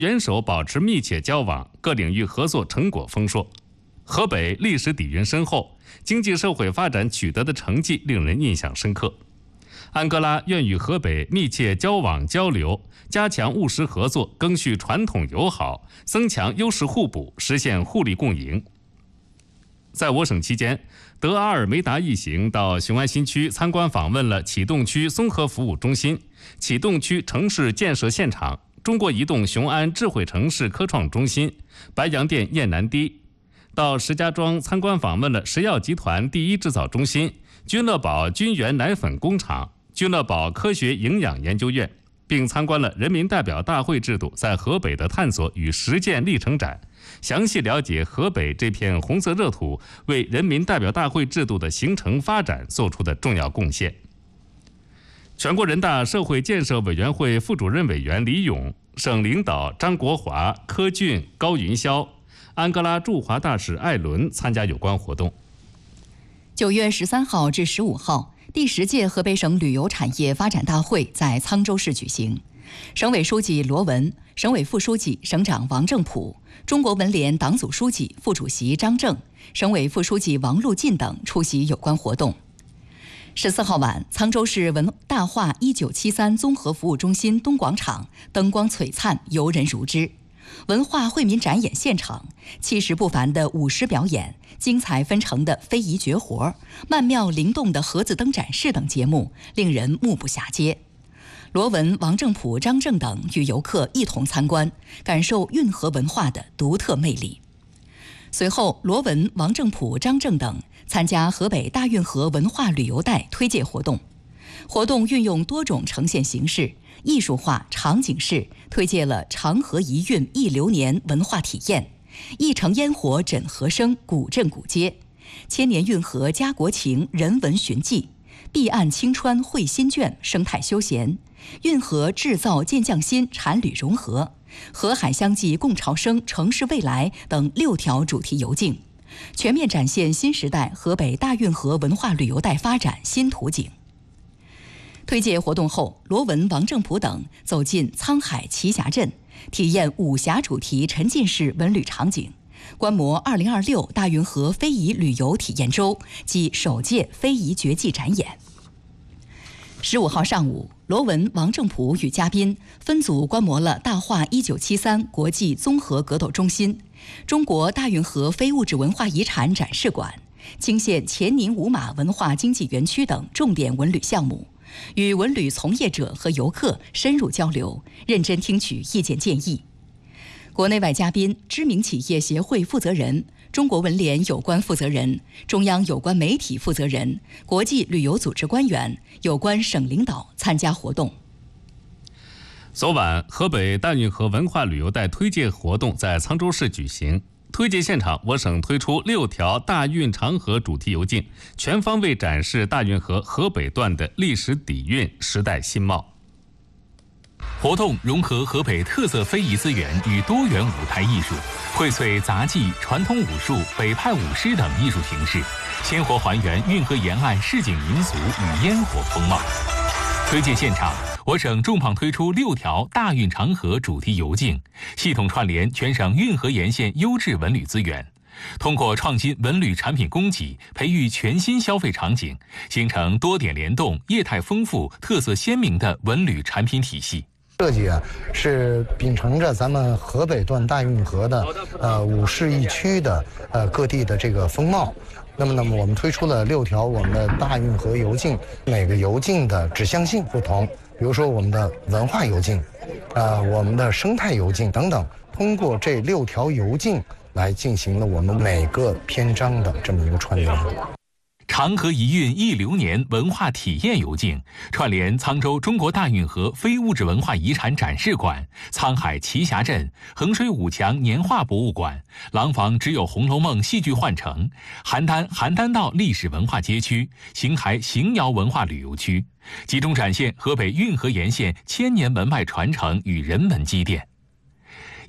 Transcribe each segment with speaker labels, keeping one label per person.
Speaker 1: 元首保持密切交往，各领域合作成果丰硕。河北历史底蕴深厚，经济社会发展取得的成绩令人印象深刻。安哥拉愿与河北密切交往交流，加强务实合作，赓续传统友好，增强优势互补，实现互利共赢。在我省期间，德阿尔梅达一行到雄安新区参观访问了启动区综合服务中心、启动区城市建设现场、中国移动雄安智慧城市科创中心、白洋淀雁南堤。到石家庄参观访问了石药集团第一制造中心、君乐宝菌源奶粉工厂、君乐宝科学营养研究院，并参观了人民代表大会制度在河北的探索与实践历程展，详细了解河北这片红色热土为人民代表大会制度的形成发展做出的重要贡献。全国人大社会建设委员会副主任委员李勇、省领导张国华、柯俊、高云霄、安哥拉驻华大使艾伦参加有关活动。
Speaker 2: 9月13号至15号，第10届河北省旅游产业发展大会在沧州市举行。省委书记罗文、省委副书记、省长王正普、中国文联党组书记、副主席张正、省委副书记王路进等出席有关活动。14号晚，沧州市大化1973综合服务中心东广场灯光璀璨，游人如织。文化惠民展演现场，气势不凡的舞狮表演、精彩纷呈的非遗绝活、曼妙灵动的盒子灯展示等节目，令人目不暇接。罗文、王正普、张正等与游客一同参观，感受运河文化的独特魅力。随后，罗文、王正普、张正等参加河北大运河文化旅游带推介活动。活动运用多种呈现形式，艺术化、场景式推介了长河一运一流年文化体验，一城烟火枕河声，古镇古街，千年运河家国情人文寻迹，碧岸青川绘新卷生态休闲，运河制造健匠心产旅融合，河海相济共潮生城市未来等6条主题游径，全面展现新时代河北大运河文化旅游带发展新图景。推介活动后，罗文、王正普等走进沧海奇峡镇，体验武侠主题沉浸式文旅场景，观摩2026大运河非遗旅游体验周及首届非遗绝技展演。15号上午，罗文、王正普与嘉宾分组观摩了大化1973国际综合格斗中心、中国大运河非物质文化遗产展示馆、泾县前宁五马文化经济园区等重点文旅项目，与文旅从业者和游客深入交流，认真听取意见建议。国内外嘉宾、知名企业协会负责人、中国文联有关负责人、中央有关媒体负责人、国际旅游组织官员、有关省领导参加活动。
Speaker 1: 昨晚，河北大运河文化旅游带推介活动在沧州市举行。推介现场，我省推出6条大运长河主题游径，全方位展示大运河河北段的历史底蕴、时代新貌。
Speaker 3: 活动融合河北特色非遗资源与多元舞台艺术，荟萃杂技、传统武术、北派舞狮等艺术形式，鲜活还原运河沿岸市井民俗与烟火风貌。推介现场，我省重磅推出6条大运长河主题游径，系统串联全省运河沿线优质文旅资源，通过创新文旅产品供给，培育全新消费场景，形成多点联动、业态丰富、特色鲜明的文旅产品体系。
Speaker 4: 设计是秉承着咱们河北段大运河的5市1区的各地的这个风貌。那么我们推出了6条我们的大运河游径，每个游径的指向性不同，比如说我们的文化游径，我们的生态游径等等，通过这6条游径来进行了我们每个篇章的这么一个串联。
Speaker 3: 长河一运一流年文化体验游径，串联沧州中国大运河非物质文化遗产展示馆、沧海奇峡镇、衡水五强年画博物馆、廊坊只有《红楼梦》戏剧换乘、邯郸道历史文化街区、邢台邢窑文化旅游区，集中展现河北运河沿线千年文脉传承与人文积淀。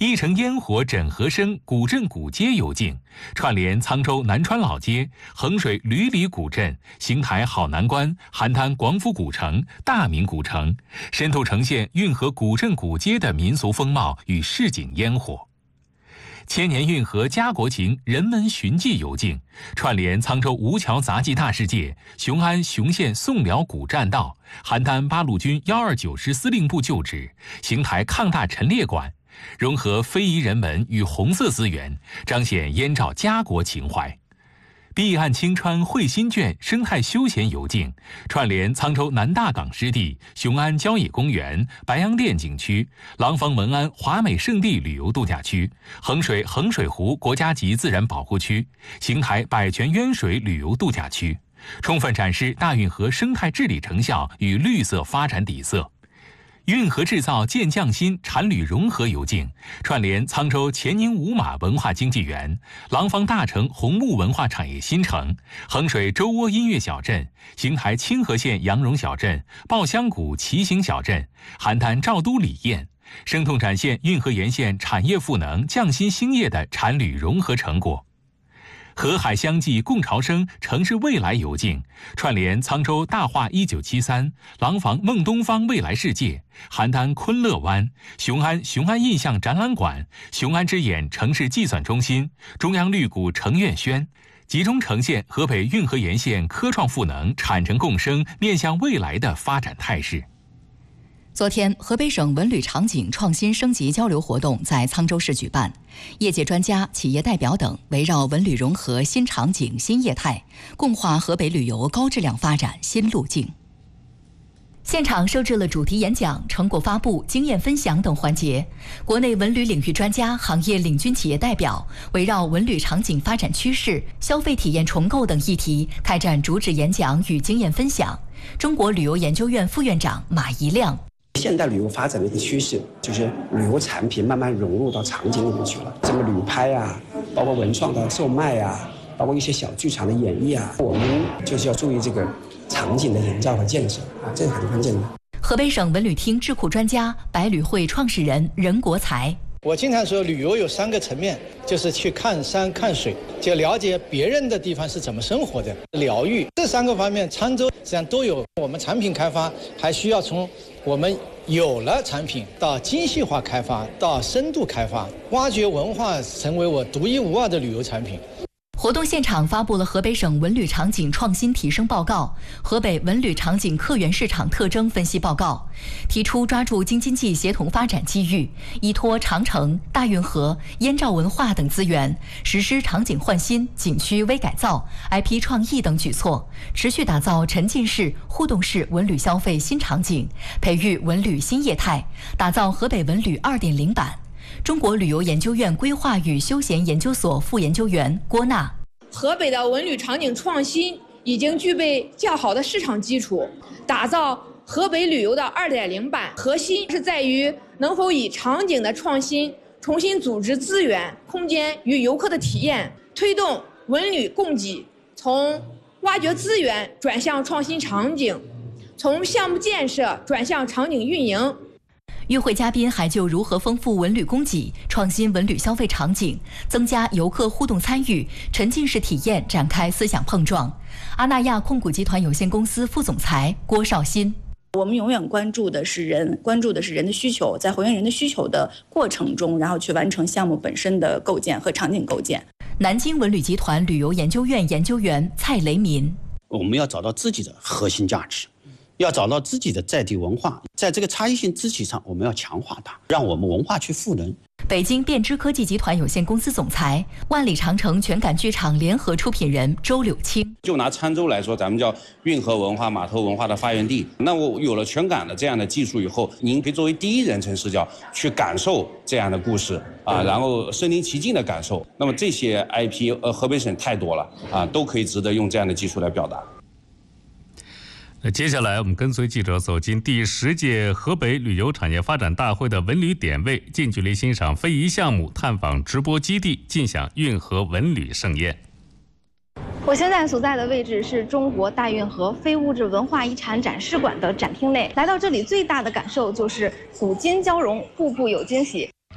Speaker 3: 翼城烟火整合生古镇古街游径，串联沧州南川老街、衡水吕里古镇、邢台好南关、邯郸广府古城、大明古城，深度呈现运河古镇古街的民俗风貌与市井烟火。千年运河家国情人文寻迹游径，串联沧州吴桥杂技大世界、雄安雄县宋辽古栈道、邯郸八路军129师司令部旧址、邢台抗大陈列馆，融合非遗人文与红色资源，彰显燕赵家国情怀。碧岸青川汇新卷生态休闲游径，串联沧州南大港湿地、雄安郊野公园、白洋淀景区、廊坊文安华美胜地旅游度假区、衡水衡水湖国家级自然保护区、邢台百泉渊水旅游度假区，充分展示大运河生态治理成效与绿色发展底色。运河制造建匠心产旅融合游径，串联沧州钱宁五马文化经济园、廊坊大城红木文化产业新城、衡水周窝音乐小镇、邢台清河县杨荣小镇、抱香谷骑行小镇、邯郸赵都李堰，生动展现运河沿线产业赋能、匠心兴业的产旅融合成果。河海相济共潮生城市未来游径，串联沧州大化1973、廊坊梦东方未来世界、邯郸昆乐湾、雄安印象展览馆、雄安之眼城市计算中心、中央绿谷城苑轩，集中呈现河北运河沿线科创赋能、产城共生、面向未来的发展态势。
Speaker 2: 昨天，河北省文旅场景创新升级交流活动在沧州市举办，业界专家、企业代表等围绕文旅融合新场景、新业态，共话河北旅游高质量发展新路径。现场设置了主题演讲、成果发布、经验分享等环节。国内文旅领域专家、行业领军企业代表围绕文旅场景发展趋势、消费体验重构等议题开展主旨演讲与经验分享。中国旅游研究院副院长马一亮。
Speaker 5: 现代旅游发展的一个趋势，就是旅游产品慢慢融入到场景里面去了，什么旅拍啊，包括文创的售卖啊，包括一些小剧场的演绎啊，我们就是要注意这个场景的营造和建设啊，这是很关键的。
Speaker 2: 河北省文旅厅智库专家、百旅汇创始人任国才。
Speaker 6: 我经常说，旅游有3个层面，就是去看山看水，就了解别人的地方是怎么生活的，疗愈这3个方面，沧州实际上都有。我们产品开发还需要从我们有了产品到精细化开发，到深度开发，挖掘文化成为我独一无二的旅游产品。
Speaker 2: 活动现场发布了河北省文旅场景创新提升报告、河北文旅场景客源市场特征分析报告，提出抓住京津冀协同发展机遇，依托长城、大运河、燕赵文化等资源，实施场景焕新、景区微改造、IP 创意等举措，持续打造沉浸式、互动式文旅消费新场景，培育文旅新业态，打造河北文旅2.0版。中国旅游研究院规划与休闲研究所副研究员郭娜。
Speaker 7: 河北的文旅场景创新已经具备较好的市场基础，打造河北旅游的2.0版，核心是在于能否以场景的创新重新组织资源、空间与游客的体验，推动文旅供给从挖掘资源转向创新场景，从项目建设转向场景运营。
Speaker 2: 与会嘉宾还就如何丰富文旅供给、创新文旅消费场景、增加游客互动参与、沉浸式体验展开思想碰撞。阿那亚控股集团有限公司副总裁郭绍新。
Speaker 8: 我们永远关注的是人，关注的是人的需求，在还原人的需求的过程中，然后去完成项目本身的构建和场景构建。
Speaker 2: 南京文旅集团旅游研究院研究员蔡雷民。
Speaker 9: 我们要找到自己的核心价值，要找到自己的在地文化，在这个差异性支体上，我们要强化它，让我们文化去赋能。
Speaker 2: 北京变知科技集团有限公司总裁、万里长城全感剧场联合出品人周柳青。
Speaker 10: 就拿沧州来说，咱们叫运河文化、码头文化的发源地。那我有了全感的这样的技术以后，您可以作为第一人称视角去感受这样的故事啊，然后身临其境的感受。那么这些 IP，河北省太多了啊，都可以值得用这样的技术来表达。
Speaker 1: 那接下来我们跟随记者走进第10届河北旅游产业发展大会的文旅点位，近距离欣赏非遗项目，探访直播基地，尽享运河文旅盛宴。
Speaker 11: 我现在所在的位置是中国大运河非物质文化遗产展示馆的展厅内。来到这里最大的感受就是古今交融，步步有惊喜。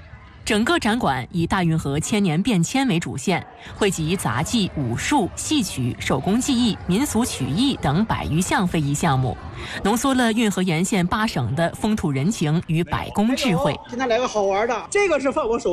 Speaker 12: 整个展馆以大运河千年变迁为主线，汇集杂技、武术、戏曲、手工技艺、民俗曲艺等100余项非遗项目，浓缩了运河沿线8省的风土人情与百工智慧。
Speaker 13: 今天来个好玩的，这个是放我手